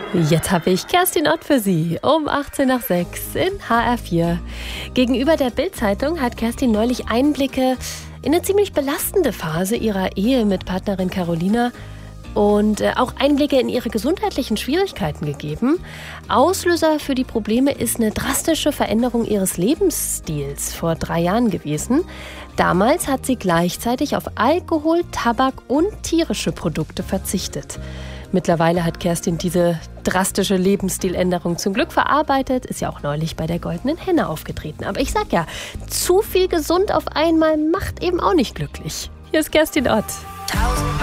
Jetzt habe ich Kerstin Ott für Sie um 18:06 in HR4. Gegenüber der Bild-Zeitung hat Kerstin neulich Einblicke in eine ziemlich belastende Phase ihrer Ehe mit Partnerin Carolina und auch Einblicke in ihre gesundheitlichen Schwierigkeiten gegeben. Auslöser für die Probleme ist eine drastische Veränderung ihres Lebensstils vor 3 Jahren gewesen. Damals hat sie gleichzeitig auf Alkohol, Tabak und tierische Produkte verzichtet. Mittlerweile hat Kerstin diese drastische Lebensstiländerung zum Glück verarbeitet, ist ja auch neulich bei der Goldenen Henne aufgetreten. Aber ich sag ja, zu viel gesund auf einmal macht eben auch nicht glücklich. Hier ist Kerstin Ott.